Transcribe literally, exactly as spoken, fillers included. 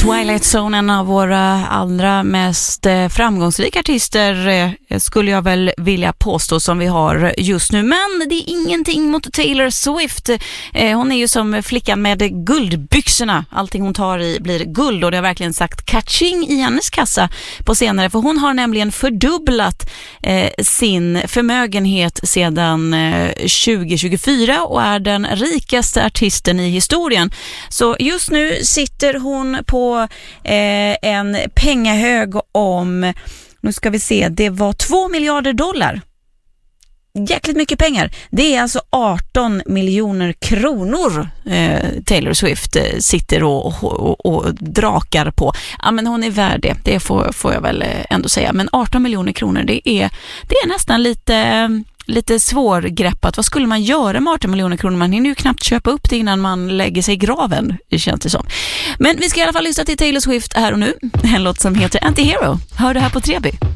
Twilight Zone, en av våra allra mest framgångsrika artister skulle jag väl vilja påstå som vi har just nu. Men det är ingenting mot Taylor Swift. Hon är ju som flickan med guldbyxorna. Allting hon tar i blir guld och det har verkligen sagt catching i hennes kassa på senare. För hon har nämligen fördubblat eh, sin förmögenhet sedan eh, tjugo tjugofyra och är den rikaste artisten i historien. Så just nu sitter hon på eh, en pengahög om, nu ska vi se, det var två miljarder dollar. Jäkligt mycket pengar. Det är alltså arton miljoner kronor eh, Taylor Swift eh, sitter och, och, och drakar på. Ja, men hon är värd det. Det får, får jag väl ändå säga. Men arton miljoner kronor, det är, det är nästan lite... lite svårgreppat. Vad skulle man göra med arton miljoner kronor? Man hinner ju knappt köpa upp det innan man lägger sig i graven, det känns det som. Men vi ska i alla fall lyssna till Taylor Swift här och nu. En låt som heter Anti-Hero. Hör det här på tre B.